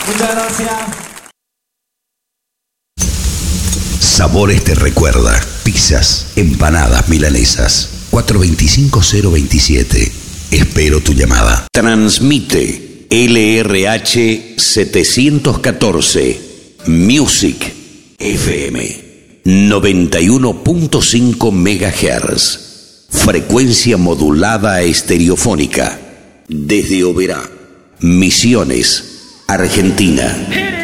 Muchas gracias. Sabores te recuerda. Pizzas, empanadas, milanesas. 425-027. Espero tu llamada. Transmite LRH 714 Music FM 91.5 MHz. Frecuencia modulada estereofónica. Desde Oberá, Misiones, Argentina.